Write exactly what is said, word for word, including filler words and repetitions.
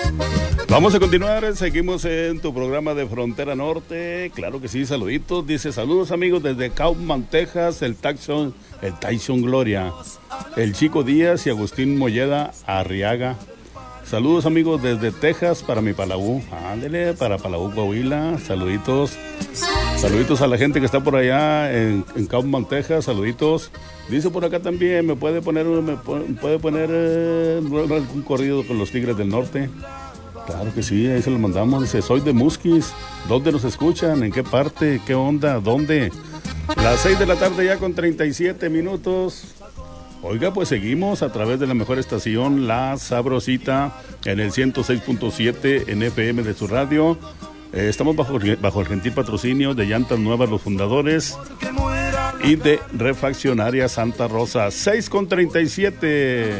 Vamos a continuar, seguimos en tu programa de Frontera Norte. Claro que sí, saluditos. Dice, saludos amigos desde Kaufman, Texas, el Tyson, el Tyson Gloria, el Chico Díaz y Agustín Molleda Arriaga. Saludos amigos desde Texas para mi Palau. Ándele, para Palau, Coahuila. Saluditos. Saluditos a la gente que está por allá en, en Kaufman, Texas. Saluditos. Dice por acá también, me puede poner, me puede poner eh, un corrido con los Tigres del Norte. Claro que sí, ahí se lo mandamos. Dice, soy de Musquis. ¿Dónde nos escuchan? ¿En qué parte? ¿Qué onda? ¿Dónde? Las seis de la tarde ya con treinta y siete minutos. Oiga, pues seguimos a través de la mejor estación, La Sabrosita, en el ciento seis punto siete en F M de su radio. Eh, estamos bajo, bajo el gentil patrocinio de Llantas Nuevas, los fundadores, y de Refaccionaria Santa Rosa. seis con treinta y siete.